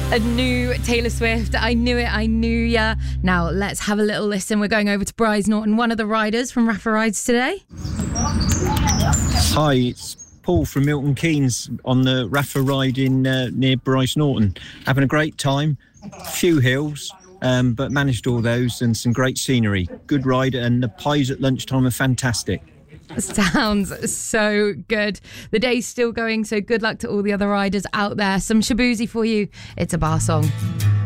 A new Taylor Swift. I knew it, I knew ya. Now let's have a little listen. We're going over to Bryce Norton, one of the riders from Rafa Rides today. Hi, it's Paul from Milton Keynes on the Rafa ride in near Bryce Norton. Having a great time. Few hills, but managed all those and some great scenery. Good ride, and the pies at lunchtime are fantastic. Sounds so good. The day's still going, so good luck to all the other riders out there. Some Shaboozey for you. It's a bar song.